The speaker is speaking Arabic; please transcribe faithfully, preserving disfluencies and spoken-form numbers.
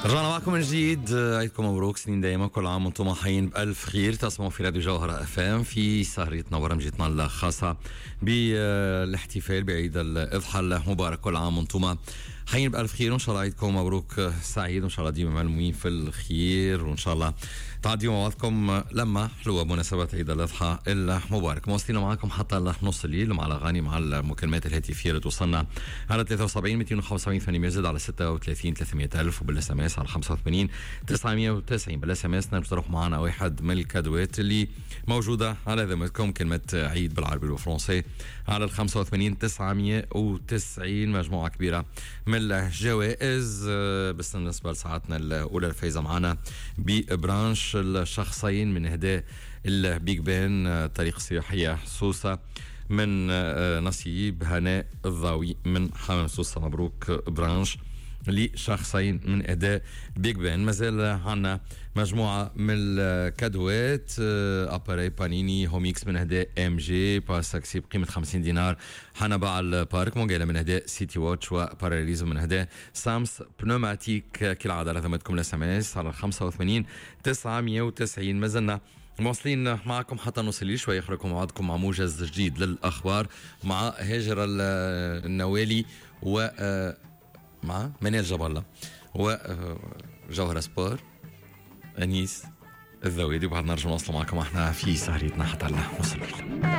رجعنا معكم من جديد. عيدكم مبروك، سنين دايما، كل عام وانتم حيين بألف خير. تسمعوا في راديو جوهرة اف ام في سهرتنا وبرمجتنا الخاصة بالاحتفال بعيد الأضحى المبارك. كل عام وانتم حيين بألف خير، وإن شاء الله عيدكم مبروك سعيد، وإن شاء الله ديما ملمومين في الخير، وإن شاء الله تعديوا موعدكم لما حلوة بمناسبة عيد الأضحى المبارك. مواصلين معكم حتى نص الليل مع الأغاني، مع المكالمات الهاتفية اللي توصلنا على ثلاثة وسبعين مئتين وخمسة وسبعين ثمانمئة، زد على ستة وثلاثين ثلاثمئة ألف، وبالاس ام اس على خمسة وثمانين تسعمئة وتسعين. بالاس ام اس نقترح معنا واحد من الكادوات اللي موجودة على ذمتكم، كلمة عيد بالعربي والفرنسي على ال خمسة وثمانين تسعمئة وتسعين. مجموعة كبيرة من الجوائز، بس بالنسبة لساعتنا الأولى الفايزة معنا ببرانش الشخصين من إهداء البيج بان طريق سياحية سوسة من نصيب هناء الضاوي من حمام سوسة. مبروك برانش لشخصين من أداء بيج بان. مازال عنا مجموعة من الكادوات، أباري بانيني هوميكس من أداء ام جي، باس تاكسي بقيمة خمسين دينار حنا باع البارك، مونجيلا من أداء سيتي واتش، وباراليزم من أداء سامس بنوماتيك. كالعادة على ثمتكم الاس ام اس على خمسة وثمانين تسعمئة وتسعين. مازلنا مواصلين معكم حتى نوصل شوي يخرجكم موعدكم مع موجز جديد للأخبار مع هاجر النوالي و مع منال جبالة وجوهرة سبور أنيس الذويدي. وبعد نرجع نوصل معكم احنا في سهرتنا حتى نوصل.